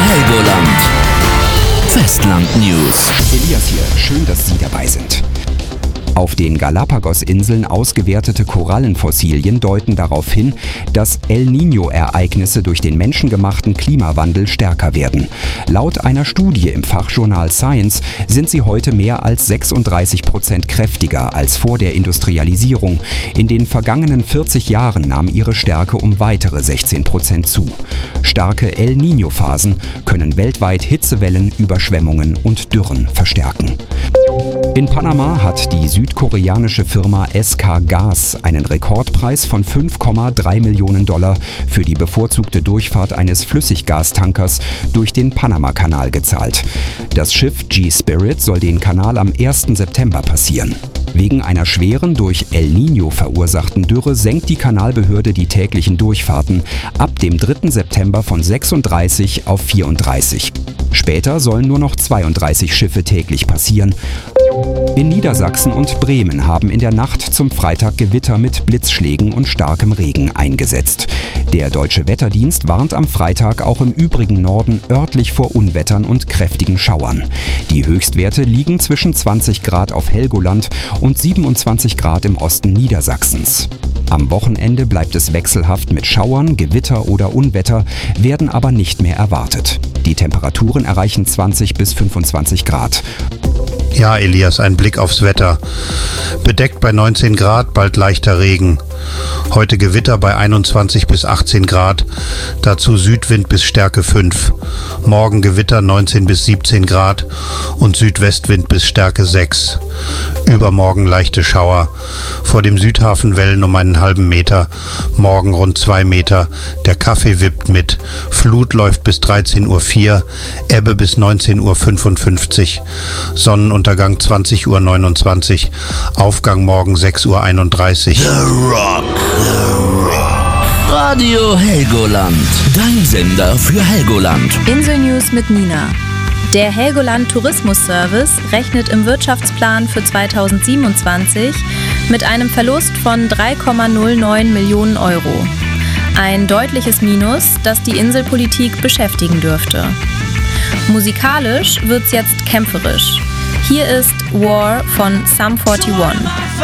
Helgoland. Festland News. Elias hier, schön, dass Sie dabei sind. Auf den Galapagos-Inseln ausgewertete Korallenfossilien deuten darauf hin, dass El Niño-Ereignisse durch den menschengemachten Klimawandel stärker werden. Laut einer Studie im Fachjournal Science sind sie heute mehr als 36% kräftiger als vor der Industrialisierung. In den vergangenen 40 Jahren nahm ihre Stärke um weitere 16% zu. Starke El Niño-Phasen können weltweit Hitzewellen, Überschwemmungen und Dürren verstärken. In Panama hat die südkoreanische Firma SK Gas einen Rekordpreis von $5,3 Millionen für die bevorzugte Durchfahrt eines Flüssiggastankers durch den Panamakanal gezahlt. Das Schiff G-Spirit soll den Kanal am 1. September passieren. Wegen einer schweren, durch El Niño verursachten Dürre senkt die Kanalbehörde die täglichen Durchfahrten ab dem 3. September von 36 auf 34. Später sollen nur noch 32 Schiffe täglich passieren. In Niedersachsen und Bremen haben in der Nacht zum Freitag Gewitter mit Blitzschlägen und starkem Regen eingesetzt. Der Deutsche Wetterdienst warnt am Freitag auch im übrigen Norden örtlich vor Unwettern und kräftigen Schauern. Die Höchstwerte liegen zwischen 20 Grad auf Helgoland und 27 Grad im Osten Niedersachsens. Am Wochenende bleibt es wechselhaft mit Schauern, Gewitter oder Unwetter, werden aber nicht mehr erwartet. Die Temperaturen erreichen 20 bis 25 Grad. Ja, Elias, ein Blick aufs Wetter. Bedeckt bei 19 Grad, bald leichter Regen. Heute Gewitter bei 21 bis 18 Grad, dazu Südwind bis Stärke 5. Morgen Gewitter 19 bis 17 Grad und Südwestwind bis Stärke 6. Übermorgen leichte Schauer. Vor dem Südhafen Wellen um einen halben Meter, morgen rund 2 Meter. Der Kaffee wippt mit. Flut läuft bis 13:04 Uhr, Ebbe bis 19:55 Uhr. Sonnenuntergang 20:29 Uhr, Aufgang morgen 6:31 Uhr. The Rock. Radio Helgoland. Dein Sender für Helgoland. Inselnews mit Nina. Der Helgoland Tourismus Service rechnet im Wirtschaftsplan für 2027 mit einem Verlust von 3,09 Millionen Euro. Ein deutliches Minus, das die Inselpolitik beschäftigen dürfte. Musikalisch wird's jetzt kämpferisch. Hier ist War von Sum 41.